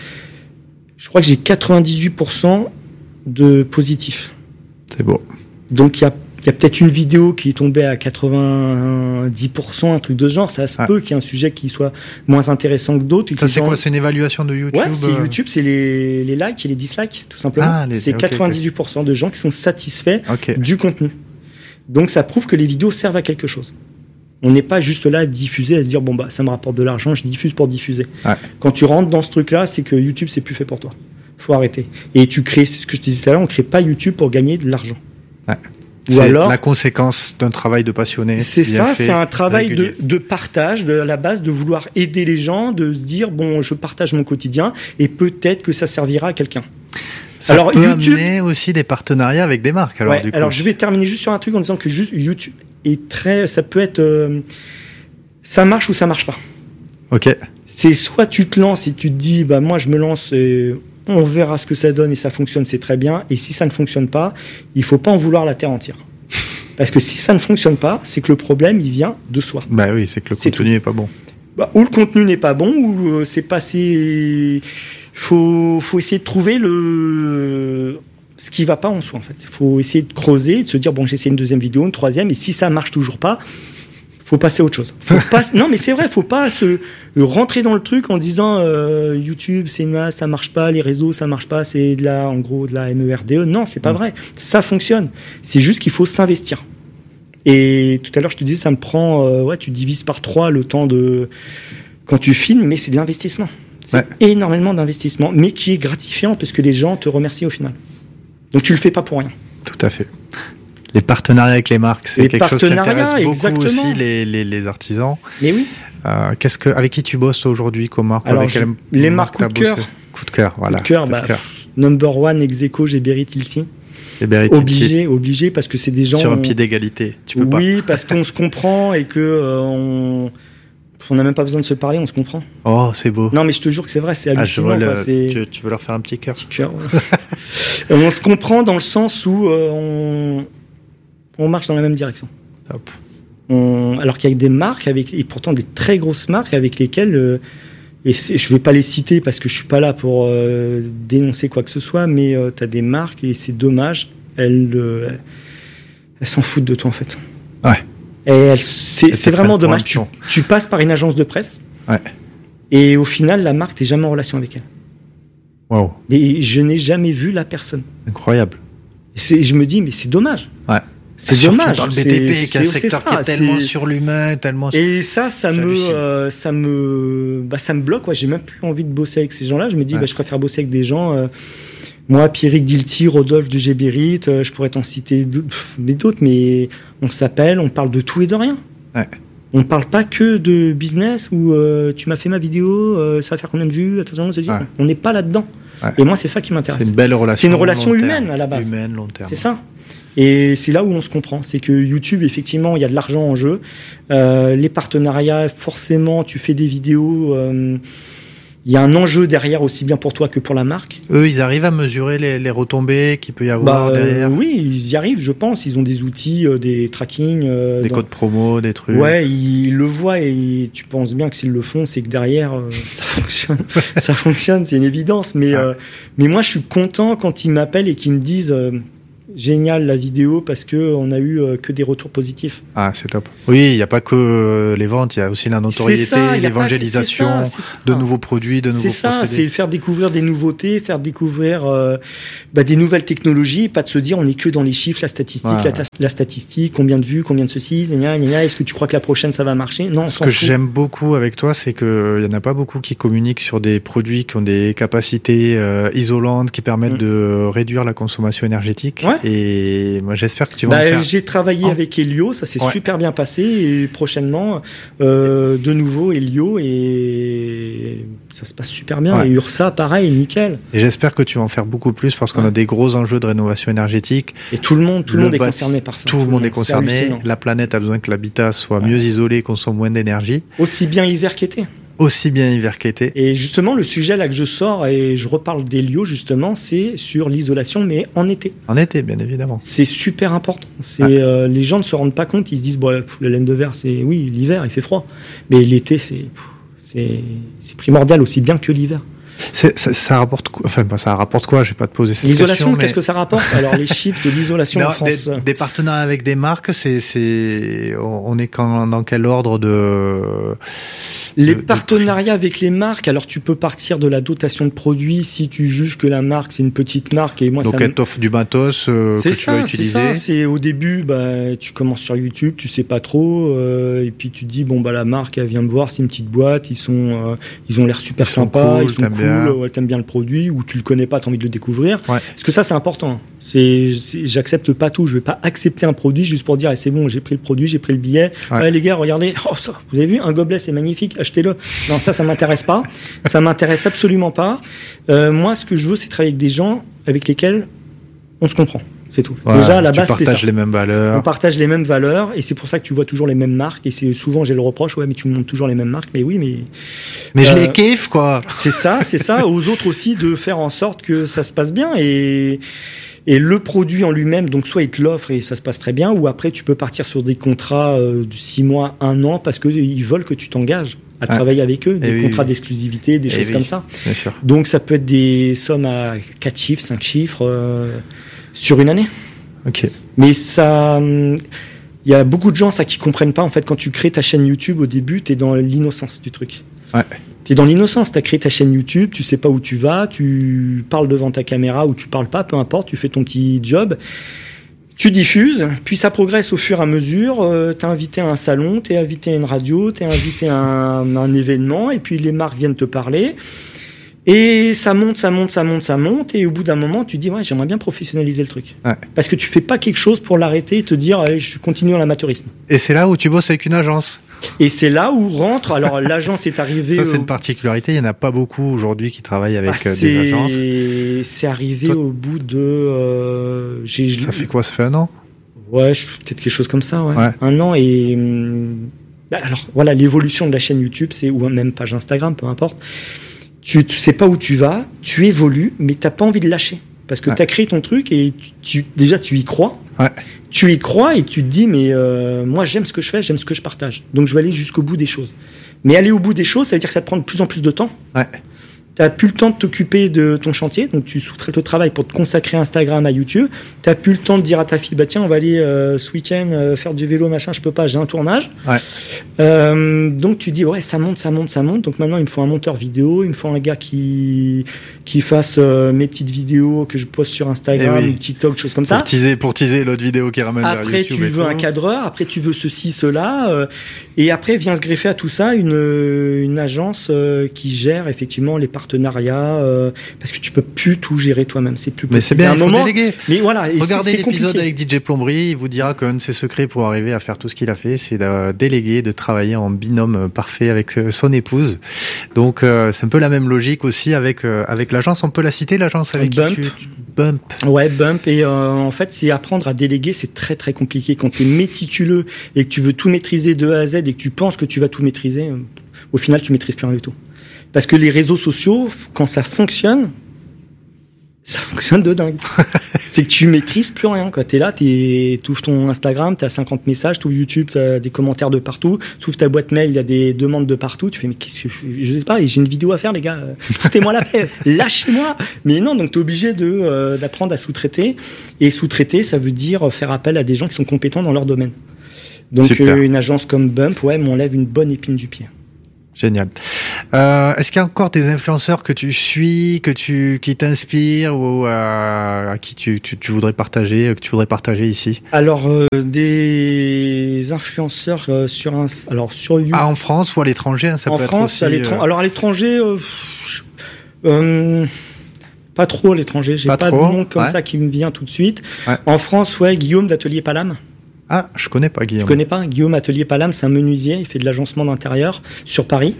Je crois que j'ai quatre-vingt-dix-huit pour cent de positifs. C'est beau. Donc il y a Il y a peut-être une vidéo qui est tombée à quatre-vingt-dix pour cent, un truc de ce genre. Ça se ah. peut qu'il y ait un sujet qui soit moins intéressant que d'autres. Ça, c'est gens... quoi ? C'est une évaluation de YouTube ? Ouais, c'est YouTube, c'est les, les likes et les dislikes, tout simplement. Ah, les... C'est okay, quatre-vingt-dix-huit pour cent okay. de gens qui sont satisfaits okay. du contenu. Donc, ça prouve que les vidéos servent à quelque chose. On n'est pas juste là à diffuser, à se dire, bon, bah, ça me rapporte de l'argent, je diffuse pour diffuser. Ouais. Quand tu rentres dans ce truc-là, c'est que YouTube, c'est plus fait pour toi. Faut arrêter. Et tu crées, c'est ce que je te disais tout à l'heure, on crée pas YouTube pour gagner de l'argent. Ouais. Ou c'est alors, la conséquence d'un travail de passionné. C'est ça, fait, c'est un travail de, de partage, de à la base de vouloir aider les gens, de se dire bon, je partage mon quotidien et peut-être que ça servira à quelqu'un. Ça alors, peut YouTube, amener aussi des partenariats avec des marques. Alors, ouais, du coup. alors je vais terminer juste sur un truc en disant que juste YouTube est très, ça peut être, euh, ça marche ou ça marche pas. Ok. C'est soit tu te lances et tu te dis bah moi je me lance. Et on verra ce que ça donne et ça fonctionne, c'est très bien. Et si ça ne fonctionne pas, il ne faut pas en vouloir la terre entière. Parce que si ça ne fonctionne pas, c'est que le problème, il vient de soi. Bah oui, c'est que le c'est contenu n'est pas bon. Bah, ou le contenu n'est pas bon, ou euh, c'est passé... Faut, faut essayer de trouver le... ce qui ne va pas en soi, en fait. Il faut essayer de creuser, de se dire, bon, j'essaie une deuxième vidéo, une troisième, et si ça ne marche toujours pas, faut passer à autre chose. Faut pas, non, mais c'est vrai, faut pas se rentrer dans le truc en disant euh, YouTube, c'est naze, ça marche pas, les réseaux, ça marche pas, c'est de la, en gros, de la M E R D E. Non, c'est pas mmh. vrai. Ça fonctionne. C'est juste qu'il faut s'investir. Et tout à l'heure, je te disais, ça me prend, euh, ouais, tu divises par trois le temps de quand tu filmes, mais c'est de l'investissement. C'est ouais. énormément d'investissement, mais qui est gratifiant parce que les gens te remercient au final. Donc tu le fais pas pour rien. Tout à fait. Les partenariats avec les marques, c'est les quelque chose qui intéresse beaucoup exactement. aussi les, les, les artisans. Mais oui. Euh, qu'est-ce que, avec qui tu bosses aujourd'hui comme marque ? Alors, avec je, les marques coup de cœur. Coup de cœur, voilà. Coup de cœur, bah, number one, ex-aequo, j'ai Berry Tilty. Obligé, obligé, parce que c'est des gens... Sur un pied d'égalité, tu peux oui, pas. Oui, parce qu'on se comprend et que euh, on... On n'a même pas besoin de se parler, on se comprend. Oh, c'est beau. Non, mais je te jure que c'est vrai, c'est hallucinant. Ah, le... quoi, c'est... Tu, tu veux leur faire un petit cœur. Petit cœur, ouais. On se comprend dans le sens où euh, on... on marche dans la même direction. Top. On... Alors qu'il y a des marques, avec... et pourtant des très grosses marques avec lesquelles, euh... et c'est... je ne vais pas les citer parce que je ne suis pas là pour euh, dénoncer quoi que ce soit, mais euh, tu as des marques et c'est dommage, elles, euh... elles s'en foutent de toi en fait. Ouais. Et elle, c'est, c'est vraiment dommage. Tu, tu passes par une agence de presse ouais. et au final, la marque, tu n'es jamais en relation avec elle. Wow. Et je n'ai jamais vu la personne. Incroyable. C'est, je me dis, mais c'est dommage. Ouais. C'est surtout dommage. Dans le B T P, qui est un secteur ça, qui est tellement c'est... sur l'humain, tellement. Et ça, ça me, euh, ça me, bah, ça me bloque. Ouais. J'ai même plus envie de bosser avec ces gens-là. Je me dis, ouais. bah, je préfère bosser avec des gens. Euh, Moi, Pierrick Dilty, Rodolphe de Géberit, euh, je pourrais t'en citer d'autres, mais d'autres, mais on s'appelle, on parle de tout et de rien. Ouais. On ne parle pas que de business où euh, tu m'as fait ma vidéo, euh, ça va faire combien de vues, attention, on se dit, ouais. on n'est pas là-dedans. Ouais. Et moi, c'est ça qui m'intéresse. C'est une belle relation. C'est une relation humaine à la base. Humaine, long terme. C'est ça. Et c'est là où on se comprend. C'est que YouTube, effectivement, il y a de l'argent en jeu. Euh, les partenariats, forcément, tu fais des vidéos. Euh, Il y a un enjeu derrière aussi bien pour toi que pour la marque. Eux, ils arrivent à mesurer les, les retombées qu'il peut y avoir bah, derrière. Euh, oui, ils y arrivent, je pense. Ils ont des outils, euh, des tracking, euh, des dans... codes promo, des trucs. Ouais, ils le voient et tu penses bien que s'ils le font, c'est que derrière euh, ça fonctionne. ça fonctionne, c'est une évidence. Mais ah. euh, mais moi, je suis content quand ils m'appellent et qu'ils me disent. Euh, Génial la vidéo parce que on a eu euh, que des retours positifs. Ah, c'est top. Oui, il n'y a pas que euh, les ventes, il y a aussi la notoriété, ça, l'évangélisation pas, c'est ça, c'est ça. de nouveaux produits, de nouveaux c'est ça, procédés. C'est faire découvrir des nouveautés, faire découvrir euh, bah, des nouvelles technologies, pas de se dire on est que dans les chiffres, la statistique, ouais, la, ta- la statistique, combien de vues, combien de ceci, gna, gna, gna, est-ce que tu crois que la prochaine ça va marcher? Non. Ce que fout. J'aime beaucoup avec toi, c'est que il y en a pas beaucoup qui communiquent sur des produits qui ont des capacités euh, isolantes, qui permettent mmh. de réduire la consommation énergétique. Ouais. Et moi, j'espère que tu vas bah, en faire. J'ai travaillé oh. avec Helio, ça s'est ouais. super bien passé. Et prochainement, euh, de nouveau Helio et ça se passe super bien. Ouais. Et Ursa, pareil, nickel. Et j'espère que tu vas en faire beaucoup plus parce qu'on ouais. a des gros enjeux de rénovation énergétique. Et tout le monde, tout le, le monde est concerné par ça. Tout, tout le monde est concerné. C'est la planète a besoin que l'habitat soit ouais. mieux isolé, consomme moins d'énergie. Aussi bien hiver qu'été. Aussi bien hiver qu'été. Et justement, le sujet là que je sors et je reparle d'Helio justement, c'est sur l'isolation, mais en été. En été, bien évidemment. C'est super important. C'est ah. euh, les gens ne se rendent pas compte. Ils se disent bon, la laine de verre, c'est oui, l'hiver, il fait froid, mais l'été, c'est c'est c'est primordial aussi bien que l'hiver. C'est, ça, ça rapporte quoi? Enfin, ça rapporte quoi? Je vais pas te poser cette question. L'isolation, mais... qu'est-ce que ça rapporte? Alors, les chiffres de l'isolation non, en France. Des, des partenariats avec des marques, c'est, c'est, on est quand, dans quel ordre de... Les de, partenariats de... avec les marques, alors tu peux partir de la dotation de produits si tu juges que la marque, c'est une petite marque et moi donc ça elle t'offre du matos euh, que ça, tu vas utiliser. C'est ça, c'est au début, bah, tu commences sur YouTube, tu sais pas trop, euh, et puis tu te dis, bon, bah, la marque, elle vient me voir, c'est une petite boîte, ils sont, euh, ils ont l'air super ils sympas, cool, ils sont cool, bien. Ouais, t'aimes bien le produit, ou tu le connais pas, t'as envie de le découvrir. Ouais. Parce que ça, c'est important. C'est, c'est, j'accepte pas tout. Je vais pas accepter un produit juste pour dire, eh, c'est bon, j'ai pris le produit, j'ai pris le billet. Ouais. Ouais, les gars, regardez, oh, ça, vous avez vu, un gobelet, c'est magnifique, achetez-le. Non, ça, ça m'intéresse pas. Ça m'intéresse absolument pas. Euh, moi, ce que je veux, c'est travailler avec des gens avec lesquels on se comprend. C'est tout. Ouais, déjà, à la base, c'est ça. On partage les mêmes valeurs. On partage les mêmes valeurs, et c'est pour ça que tu vois toujours les mêmes marques. Et c'est souvent, j'ai le reproche, ouais, mais tu montres toujours les mêmes marques. Mais oui, mais. Mais euh, je les kiffe, quoi. C'est ça, c'est ça. Aux autres aussi de faire en sorte que ça se passe bien et. Et le produit en lui-même, donc soit ils te l'offrent et ça se passe très bien, ou après tu peux partir sur des contrats euh, de six mois, un an, parce qu'ils veulent que tu t'engages à ah. travailler avec eux, des et contrats oui. d'exclusivité, des et choses oui. comme ça. Bien sûr. Donc ça peut être des sommes à quatre chiffres, cinq chiffres euh, sur une année. Ok. Mais ça, il y a beaucoup de gens ça qui comprennent pas en fait quand tu crées ta chaîne YouTube au début, t'es dans l'innocence du truc. Ouais. T'es dans l'innocence, t'as créé ta chaîne YouTube, tu sais pas où tu vas, tu parles devant ta caméra ou tu parles pas, peu importe, tu fais ton petit job, tu diffuses, puis ça progresse au fur et à mesure, euh, t'es invité à un salon, t'es invité à une radio, t'es invité à un, un événement, et puis les marques viennent te parler, et ça monte, ça monte, ça monte, ça monte, et au bout d'un moment, tu dis, ouais, j'aimerais bien professionnaliser le truc. Ouais. Parce que tu fais pas quelque chose pour l'arrêter et te dire, allez, je continue en amateurisme. Et c'est là où tu bosses avec une agence. Et c'est là où rentre. Alors l'agence est arrivée. Ça c'est au... une particularité. Il y en a pas beaucoup aujourd'hui qui travaillent avec ah, des agences. C'est arrivé Toi, au bout de. Euh, j'ai... Ça fait quoi? Ça fait un an? Ouais, je... peut-être quelque chose comme ça. Ouais. ouais. Un an et. Alors voilà, l'évolution de la chaîne YouTube, c'est ou même page Instagram, peu importe. Tu, tu sais pas où tu vas, tu évolues, mais t'as pas envie de lâcher. Parce que ouais. tu as créé ton truc et tu, tu, déjà tu y crois. Ouais. Tu y crois et tu te dis, mais euh, moi j'aime ce que je fais, j'aime ce que je partage. Donc je vais aller jusqu'au bout des choses. Mais aller au bout des choses, ça veut dire que ça te prend de plus en plus de temps. Ouais. Tu n'as plus le temps de t'occuper de ton chantier, donc tu sous-traites le travail pour te consacrer à Instagram, à YouTube. Tu n'as plus le temps de dire à ta fille, bah tiens, on va aller euh, ce week-end euh, faire du vélo, machin, je peux pas, j'ai un tournage. Ouais. Euh, donc tu dis, ouais, ça monte, ça monte, ça monte. Donc maintenant, il me faut un monteur vidéo, il me faut un gars qui, qui fasse euh, mes petites vidéos que je poste sur Instagram, oui. TikTok, choses comme pour ça. Teaser, pour teaser l'autre vidéo qui ramène après, vers YouTube. Après, tu veux un cadreur, après, tu veux ceci, cela. Euh, et après, vient se greffer à tout ça une, une agence euh, qui gère effectivement les partenariats. Euh, parce que tu peux plus tout gérer toi-même, c'est plus possible. Mais c'est bien, il faut moment, déléguer. Mais voilà, regardez c'est, c'est l'épisode compliqué. avec D J Plomberie, il vous dira qu'un de ses secrets pour arriver à faire tout ce qu'il a fait, c'est de déléguer, de travailler en binôme parfait avec son épouse. Donc euh, c'est un peu la même logique aussi avec euh, avec l'agence. On peut la citer, l'agence avec Bump. qui tu, tu Bump. Ouais, Bump. Et euh, en fait, c'est apprendre à déléguer, c'est très très compliqué quand tu es méticuleux et que tu veux tout maîtriser de A à Z et que tu penses que tu vas tout maîtriser. Euh, au final, tu maîtrises plus rien du tout. Parce que les réseaux sociaux, quand ça fonctionne, ça fonctionne de dingue. C'est que tu maîtrises plus rien, quoi. T'es là, t'es, t'ouvres ton Instagram, t'as cinquante messages, t'ouvres YouTube, t'as des commentaires de partout, t'ouvres ta boîte mail, il y a des demandes de partout, tu fais, mais qu'est-ce que, je sais pas, j'ai une vidéo à faire, les gars, foutez-moi la paix, lâchez-moi. Mais non, donc t'es obligé de, euh, d'apprendre à sous-traiter. Et sous-traiter, ça veut dire faire appel à des gens qui sont compétents dans leur domaine. Donc, euh, une agence comme Bump, ouais, m'enlève une bonne épine du pied. Génial. Euh, est-ce qu'il y a encore des influenceurs que tu suis, que tu, qui t'inspirent ou euh, à qui tu, tu, tu voudrais partager, que tu voudrais partager ici? Alors, euh, des influenceurs euh, sur un, alors sur YouTube. Ah, en France ou à l'étranger, hein, ça en peut France, être aussi. À l'étranger. Euh... Alors à l'étranger, euh, pff, euh, pas trop à l'étranger. J'ai pas, pas de nom comme ouais. ça qui me vient tout de suite. Ouais. En France, ouais, Guillaume d'Atelier Palam. Ah, je connais pas Guillaume. Je connais pas Guillaume Atelier Palam, c'est un menuisier, il fait de l'agencement d'intérieur sur Paris.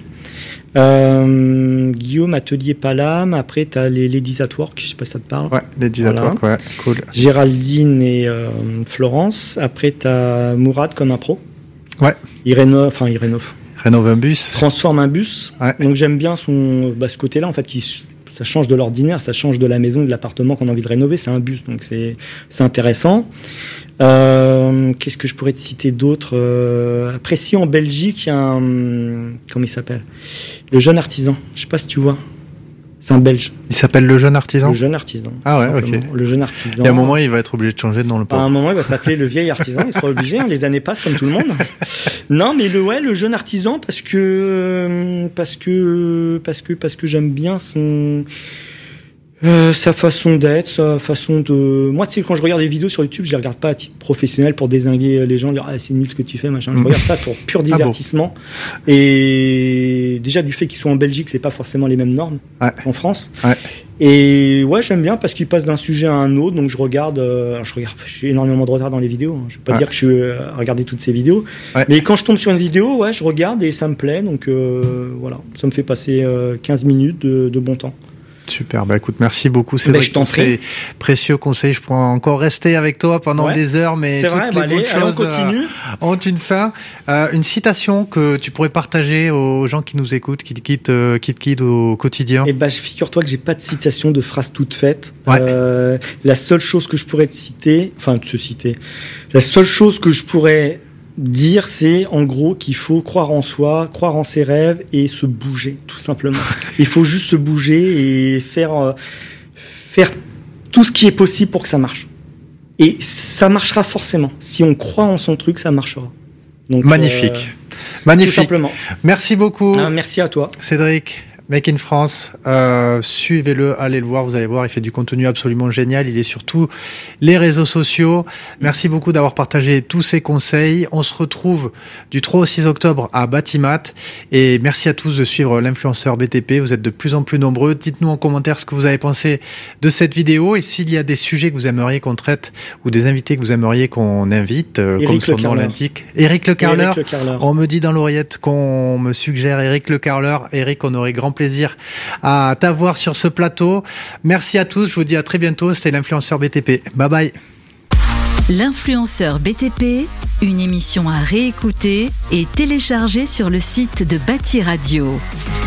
Euh, Guillaume Atelier Palam, après tu as les Ladies at Work, je sais pas si ça te parle. Ouais, Ladies voilà. at Work, ouais, cool. Géraldine et euh, Florence, après tu as Mourad comme un pro. Ouais. Il rénove, enfin il rénove. Rénove un bus. Transforme un bus. Ouais. Donc j'aime bien son, bah, ce côté-là en fait qui ça change de l'ordinaire, ça change de la maison, de l'appartement qu'on a envie de rénover, c'est un bus, donc c'est c'est intéressant. Euh, qu'est-ce que je pourrais te citer d'autre euh, Après, si en Belgique, il y a un... Comment il s'appelle ? Le Jeune Artisan. Je sais pas si tu vois. C'est un Belge. Il s'appelle Le Jeune Artisan ? Le Jeune Artisan. Ah ouais, ok. Le Jeune Artisan. Et à un moment, il va être obligé de changer de nom, le pauvre. À un moment, il va s'appeler Le Vieil Artisan. Il sera obligé. Hein, les années passent comme tout le monde. Non, mais le ouais, le Jeune Artisan, parce que parce que parce que parce que j'aime bien son Euh, sa façon d'être, sa façon de... Moi, tu sais, quand je regarde des vidéos sur YouTube, je les regarde pas à titre professionnel pour dézinguer les gens, dire ah, c'est nul ce que tu fais, machin. Je regarde ça pour pur divertissement. Ah bon. Et déjà, du fait qu'ils sont en Belgique, c'est pas forcément les mêmes normes ouais. en France. Ouais. Et ouais, j'aime bien parce qu'ils passent d'un sujet à un autre, donc je regarde, euh, je regarde, j'ai énormément de retard dans les vidéos. Hein. Je vais pas ouais. dire que je suis à regarder toutes ces vidéos, ouais. mais quand je tombe sur une vidéo, ouais, je regarde et ça me plaît, donc euh, voilà, ça me fait passer euh, quinze minutes de, de bon temps. Super, bah écoute, merci beaucoup Cédric pour ces précieux conseils. Je pourrais encore rester avec toi pendant ouais. des heures, mais c'est toutes vrai, les bah bonnes allez, choses allez, on continue. Euh, ont une fin. Euh, une citation que tu pourrais partager aux gens qui nous écoutent, qui te quittent, euh, qui te quittent au quotidien. Eh ben, figure-toi que j'ai pas de citation, de phrase toute faite. Ouais. Euh, la seule chose que je pourrais te citer, enfin te citer, la seule chose que je pourrais dire, c'est en gros qu'il faut croire en soi, croire en ses rêves et se bouger, tout simplement. Il faut juste se bouger et faire, euh, faire tout ce qui est possible pour que ça marche. Et ça marchera forcément. Si on croit en son truc, ça marchera. Donc, magnifique. Euh, magnifique. Tout simplement. Merci beaucoup. Ah, merci à toi. Cédric. Make in France, euh, suivez-le, allez le voir, vous allez voir, il fait du contenu absolument génial, il est sur tous les réseaux sociaux. Merci beaucoup d'avoir partagé tous ces conseils. On se retrouve du trois au six octobre à Batimat et merci à tous de suivre l'influenceur B T P, vous êtes de plus en plus nombreux. Dites-nous en commentaire ce que vous avez pensé de cette vidéo et s'il y a des sujets que vous aimeriez qu'on traite ou des invités que vous aimeriez qu'on invite, euh, comme son nom l'indique. Éric Le Carleur, on me dit dans l'oreillette qu'on me suggère Éric Le Carleur. Éric, on aurait grand plaisir à t'avoir sur ce plateau. Merci à tous, je vous dis à très bientôt. C'était l'influenceur B T P. Bye bye. L'influenceur B T P, une émission à réécouter et télécharger sur le site de Bâti Radio.